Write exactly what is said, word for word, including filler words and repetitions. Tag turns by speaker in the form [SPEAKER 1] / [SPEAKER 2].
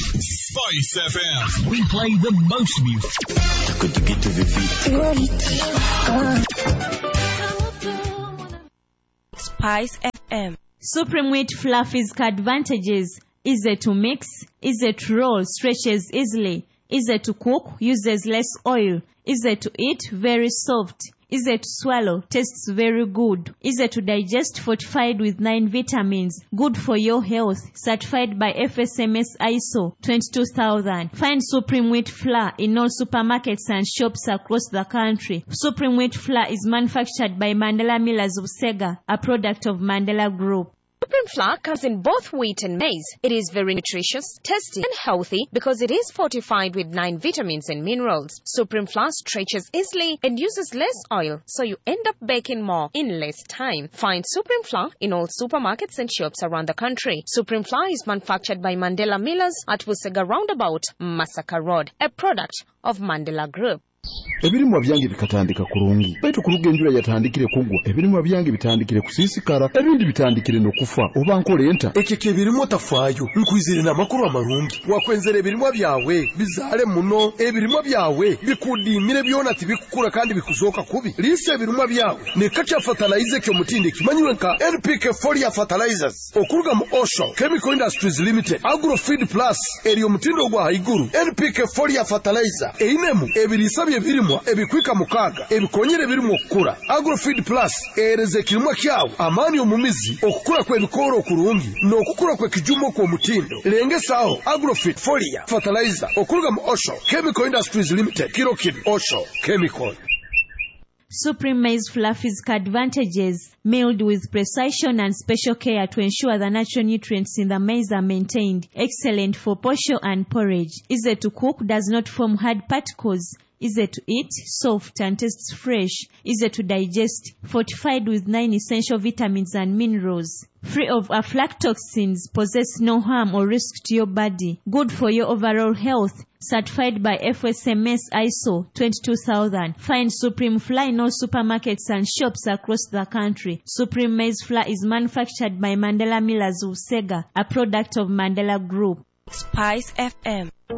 [SPEAKER 1] Spice F M. We play the most music.
[SPEAKER 2] Good to get to the feet.
[SPEAKER 3] Spice F M.
[SPEAKER 4] Supreme Wheat Flour physical advantages. Easy to mix, easy to roll, stretches easily, easy to cook, uses less oil, easy to eat, very soft, easy to swallow, tastes very good, easy to digest, fortified with nine vitamins, good for your health, certified by F S M S I S O twenty-two thousand. Find Supreme Wheat Flour in all supermarkets and shops across the country. Supreme Wheat Flour is manufactured by Mandela Millers of Sega, a product of Mandela Group.
[SPEAKER 3] Supreme Flour comes in both wheat and maize. It is very nutritious, tasty, and healthy because it is fortified with nine vitamins and minerals. Supreme Flour stretches easily and uses less oil, so you end up baking more in less time. Find Supreme Flour in all supermarkets and shops around the country. Supreme Flour is manufactured by Mandela Millers at Busega Roundabout, Masaka Road, a product of Mandela Group.
[SPEAKER 5] Ebirimwa byange bikatandika kurungi baitu kuruga enjura yatandikire kugwa ebirimwa byange bitandikire kusisikara ebindi bitandikire no kufa oba nkole enta
[SPEAKER 6] ekeke ebirimwa tafayo nkwizire na makuru amarungi wakwenzere ebirimwa byawe bizale muno ebirimwa byawe bikudimire byona tibikukura kandi bikuzoka kubi lise ebirimwa byawe ne kacha fertilizer kyo mutinde kimanywe nka N P K Folia Fertilizers okuruga mu Osho Chemical Industries Limited Agrofeed Plus eriyo mutindo gwa haiguru N P K Folia Fertilizer einemu ebirisa ebirimwa ebikwika mukaga ebikonyere birimo okukura Agrofeed Plus ereze kirimwa kyawo amani omumizi okukura kwe bikoro kurungi no okukura kwe kijumo kwa mutindo lengesaho Agrofeed Folia Fertilizer okuruga mu Osho Chemical Industries Limited Kirokid Osho Chemical.
[SPEAKER 4] Supreme Maize Flour physical advantages, milled with precision and special care to ensure the natural nutrients in the maize are maintained. Excellent for posho and porridge. Easy to cook, does not form hard particles. Easy to eat, soft and tastes fresh. Easy to digest, fortified with nine essential vitamins and minerals. Free of aflatoxins, possess no harm or risk to your body. Good for your overall health. Certified by F S M S I S O twenty-two thousand. Find Supreme Flour in all supermarkets and shops across the country. Supreme Maize Flour is manufactured by Mandela Millers of Sega, a product of Mandela Group.
[SPEAKER 3] Spice F M.